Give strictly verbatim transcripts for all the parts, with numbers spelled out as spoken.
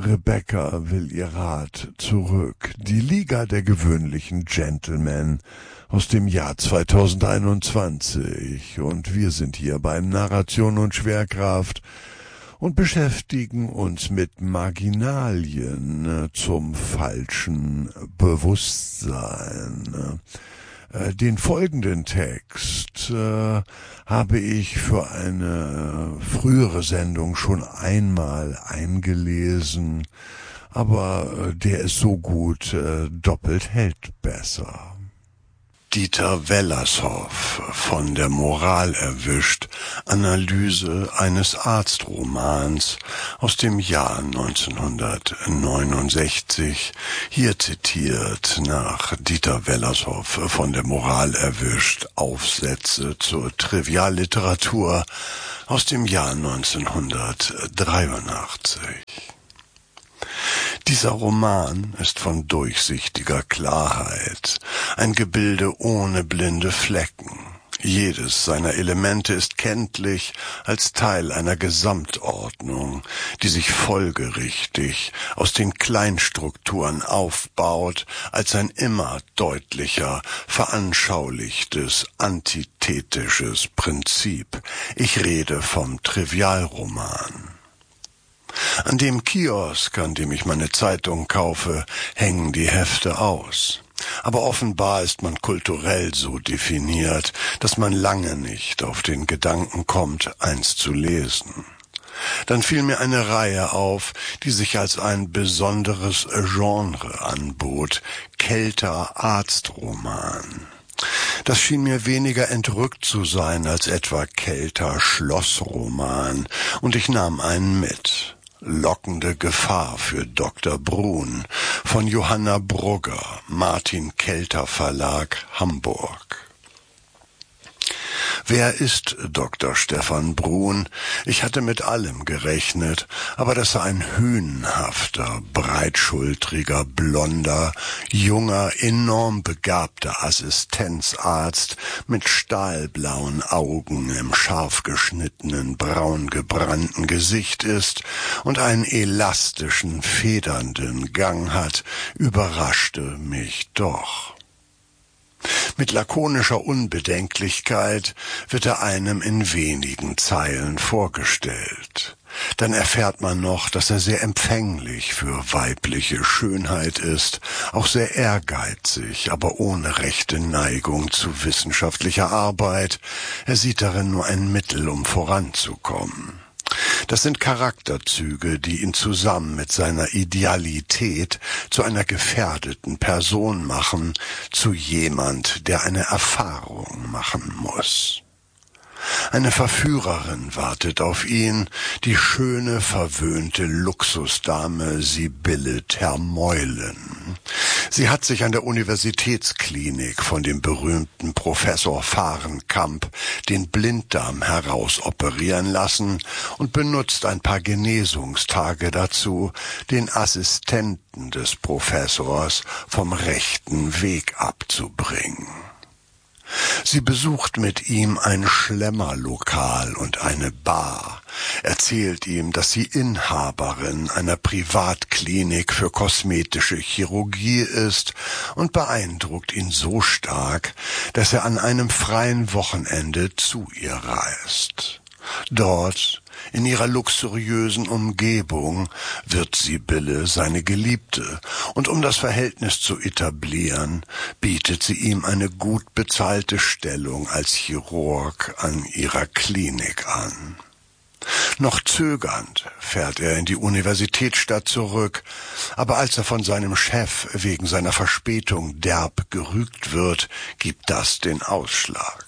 Rebecca will ihr Rad zurück. Die Liga der gewöhnlichen Gentlemen aus dem Jahr zweitausendeinundzwanzig. Und wir sind hier beim Narration und Schwerkraft und beschäftigen uns mit Marginalien zum falschen Bewusstsein. Den folgenden Text äh, habe ich für eine frühere Sendung schon einmal eingelesen, aber der ist so gut, äh, doppelt hält besser. Dieter Wellershoff von der Moral erwischt, Analyse eines Arztromans aus dem Jahr neunzehnhundertneunundsechzig, hier zitiert nach Dieter Wellershoff von der Moral erwischt, Aufsätze zur Trivialliteratur aus dem Jahr neunzehnhundertdreiundachtzig. Dieser Roman ist von durchsichtiger Klarheit, ein Gebilde ohne blinde Flecken. Jedes seiner Elemente ist kenntlich als Teil einer Gesamtordnung, die sich folgerichtig aus den Kleinstrukturen aufbaut, als ein immer deutlicher, veranschaulichtes, antithetisches Prinzip. Ich rede vom Trivialroman. An dem Kiosk, an dem ich meine Zeitung kaufe, hängen die Hefte aus. Aber offenbar ist man kulturell so definiert, dass man lange nicht auf den Gedanken kommt, eins zu lesen. Dann fiel mir eine Reihe auf, die sich als ein besonderes Genre anbot, Kelter Arztroman. Das schien mir weniger entrückt zu sein als etwa Kelter Schlossroman, und ich nahm einen mit. Lockende Gefahr für Doktor Brun von Johanna Brugger, Martin Kelter Verlag, Hamburg. Wer ist Doktor Stefan Brun? Ich hatte mit allem gerechnet, aber dass er ein hünenhafter, breitschultriger, blonder, junger, enorm begabter Assistenzarzt mit stahlblauen Augen im scharf geschnittenen, braun gebrannten Gesicht ist und einen elastischen, federnden Gang hat, überraschte mich doch. Mit lakonischer Unbedenklichkeit wird er einem in wenigen Zeilen vorgestellt. Dann erfährt man noch, dass er sehr empfänglich für weibliche Schönheit ist, auch sehr ehrgeizig, aber ohne rechte Neigung zu wissenschaftlicher Arbeit. Er sieht darin nur ein Mittel, um voranzukommen. Das sind Charakterzüge, die ihn zusammen mit seiner Idealität zu einer gefährdeten Person machen, zu jemand, der eine Erfahrung machen muss. Eine Verführerin wartet auf ihn, die schöne, verwöhnte Luxusdame Sibylle Termeulen. Sie hat sich an der Universitätsklinik von dem berühmten Professor Fahrenkamp den Blinddarm herausoperieren lassen und benutzt ein paar Genesungstage dazu, den Assistenten des Professors vom rechten Weg abzubringen. Sie besucht mit ihm ein Schlemmerlokal und eine Bar, erzählt ihm, dass sie Inhaberin einer Privatklinik für kosmetische Chirurgie ist und beeindruckt ihn so stark, dass er an einem freien Wochenende zu ihr reist. Dort, in ihrer luxuriösen Umgebung, wird Sibylle seine Geliebte, und um das Verhältnis zu etablieren, bietet sie ihm eine gut bezahlte Stellung als Chirurg an ihrer Klinik an. Noch zögernd fährt er in die Universitätsstadt zurück, aber als er von seinem Chef wegen seiner Verspätung derb gerügt wird, gibt das den Ausschlag.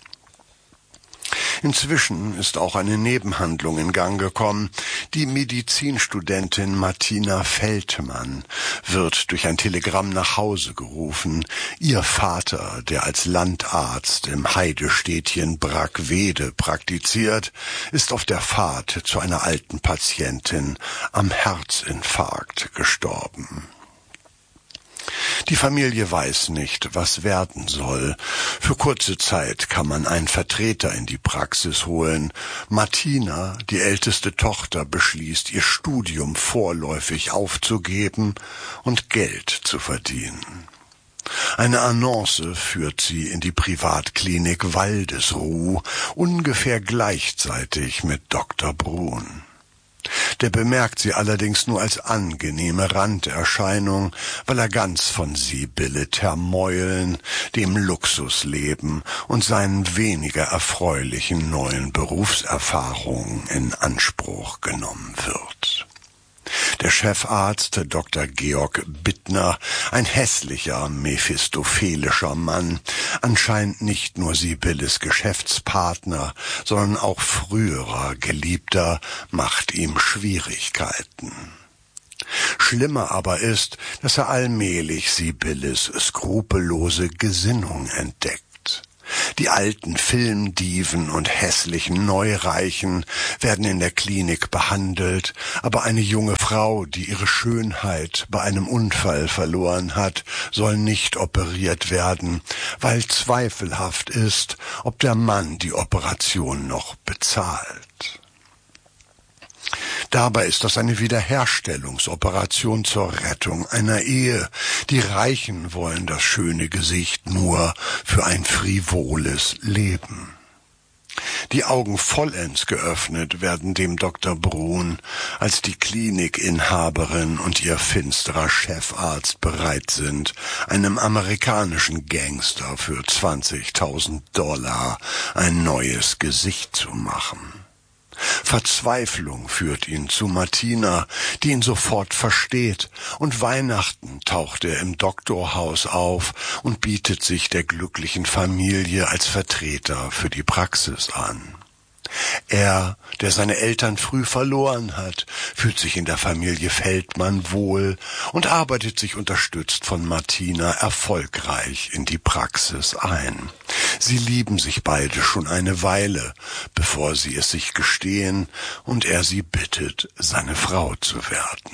Inzwischen ist auch eine Nebenhandlung in Gang gekommen. Die Medizinstudentin Martina Feldmann wird durch ein Telegramm nach Hause gerufen. Ihr Vater, der als Landarzt im Heidestädtchen Brackwede praktiziert, ist auf der Fahrt zu einer alten Patientin am Herzinfarkt gestorben. Die Familie weiß nicht, was werden soll. Für kurze Zeit kann man einen Vertreter in die Praxis holen. Martina, die älteste Tochter, beschließt, ihr Studium vorläufig aufzugeben und Geld zu verdienen. Eine Annonce führt sie in die Privatklinik Waldesruh, ungefähr gleichzeitig mit Doktor Brun. Der bemerkt sie allerdings nur als angenehme Randerscheinung, weil er ganz von Sibylle Termeulen, dem Luxusleben und seinen weniger erfreulichen neuen Berufserfahrungen in Anspruch genommen wird. Der Chefarzt, Doktor Georg Bittner, ein hässlicher, mephistophelischer Mann, anscheinend nicht nur Sibylles Geschäftspartner, sondern auch früherer Geliebter, macht ihm Schwierigkeiten. Schlimmer aber ist, dass er allmählich Sibylles skrupellose Gesinnung entdeckt. Die alten Filmdiven und hässlichen Neureichen werden in der Klinik behandelt, aber eine junge Frau, die ihre Schönheit bei einem Unfall verloren hat, soll nicht operiert werden, weil zweifelhaft ist, ob der Mann die Operation noch bezahlt. Dabei ist das eine Wiederherstellungsoperation zur Rettung einer Ehe. Die Reichen wollen das schöne Gesicht nur für ein frivoles Leben. Die Augen vollends geöffnet werden dem Doktor Brun, als die Klinikinhaberin und ihr finsterer Chefarzt bereit sind, einem amerikanischen Gangster für zwanzigtausend Dollar ein neues Gesicht zu machen. Verzweiflung führt ihn zu Martina, die ihn sofort versteht, und Weihnachten taucht er im Doktorhaus auf und bietet sich der glücklichen Familie als Vertreter für die Praxis an. Er, der seine Eltern früh verloren hat, fühlt sich in der Familie Feldmann wohl und arbeitet sich unterstützt von Martina erfolgreich in die Praxis ein. Sie lieben sich beide schon eine Weile, bevor sie es sich gestehen und er sie bittet, seine Frau zu werden.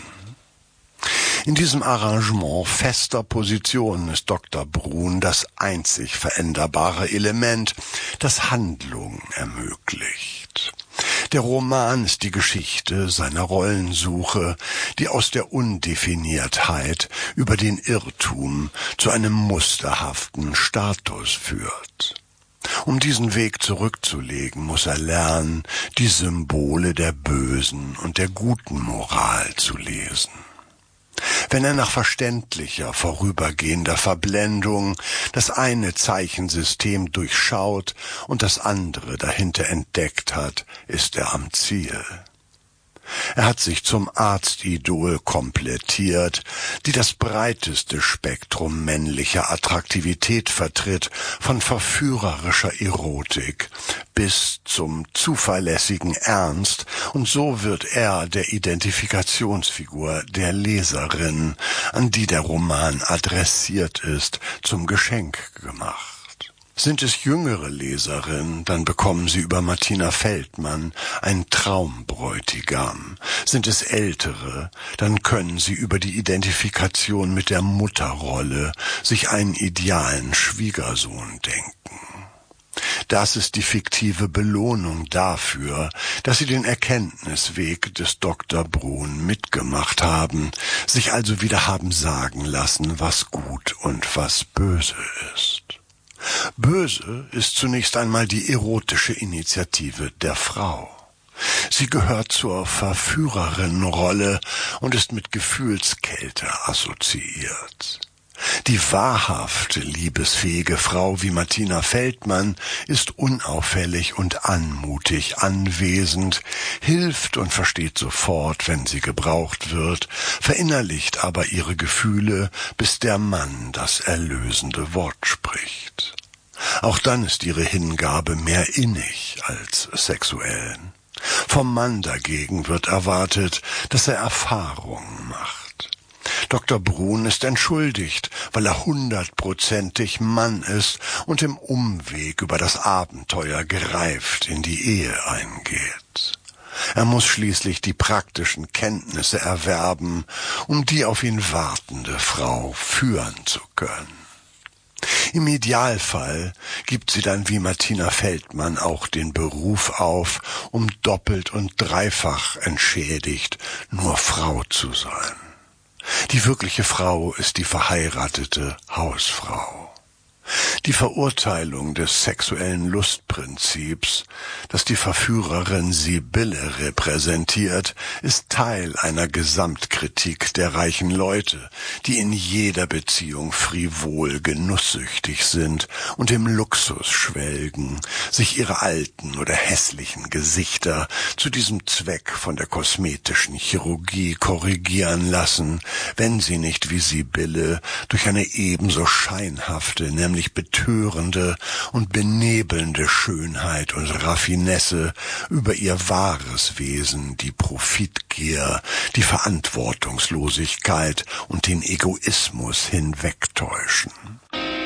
In diesem Arrangement fester Position ist Doktor Brun das einzig veränderbare Element, das Handlung ermöglicht. Der Roman ist die Geschichte seiner Rollensuche, die aus der Undefiniertheit über den Irrtum zu einem musterhaften Status führt. Um diesen Weg zurückzulegen, muss er lernen, die Symbole der bösen und der guten Moral zu lesen. Wenn er nach verständlicher, vorübergehender Verblendung das eine Zeichensystem durchschaut und das andere dahinter entdeckt hat, ist er am Ziel. Er hat sich zum Arztidol komplettiert, die das breiteste Spektrum männlicher Attraktivität vertritt, von verführerischer Erotik bis zum zuverlässigen Ernst, und so wird er der Identifikationsfigur der Leserin, an die der Roman adressiert ist, zum Geschenk gemacht. Sind es jüngere Leserinnen, dann bekommen sie über Martina Feldmann einen Traumbräutigam. Sind es ältere, dann können sie über die Identifikation mit der Mutterrolle sich einen idealen Schwiegersohn denken. Das ist die fiktive Belohnung dafür, dass sie den Erkenntnisweg des Doktor Brun mitgemacht haben, sich also wieder haben sagen lassen, was gut und was böse ist. Böse ist zunächst einmal die erotische Initiative der Frau. Sie gehört zur Verführerinnenrolle und ist mit Gefühlskälte assoziiert. Die wahrhaft liebesfähige Frau wie Martina Feldmann ist unauffällig und anmutig anwesend, hilft und versteht sofort, wenn sie gebraucht wird, verinnerlicht aber ihre Gefühle, bis der Mann das erlösende Wort spricht. Auch dann ist ihre Hingabe mehr innig als sexuell. Vom Mann dagegen wird erwartet, dass er Erfahrungen macht. Doktor Brun ist entschuldigt, weil er hundertprozentig Mann ist und im Umweg über das Abenteuer gereift in die Ehe eingeht. Er muss schließlich die praktischen Kenntnisse erwerben, um die auf ihn wartende Frau führen zu können. Im Idealfall gibt sie dann wie Martina Feldmann auch den Beruf auf, um doppelt und dreifach entschädigt nur Frau zu sein. Die wirkliche Frau ist die verheiratete Hausfrau. Die Verurteilung des sexuellen Lustprinzips, das die Verführerin Sibylle repräsentiert, ist Teil einer Gesamtkritik der reichen Leute, die in jeder Beziehung frivol genusssüchtig sind und im Luxus schwelgen, sich ihre alten oder hässlichen Gesichter zu diesem Zweck von der kosmetischen Chirurgie korrigieren lassen, wenn sie nicht wie Sibylle durch eine ebenso scheinhafte, nämlich betörende und benebelnde Schönheit und Raffinesse über ihr wahres Wesen, die Profitgier, die Verantwortungslosigkeit und den Egoismus hinwegtäuschen.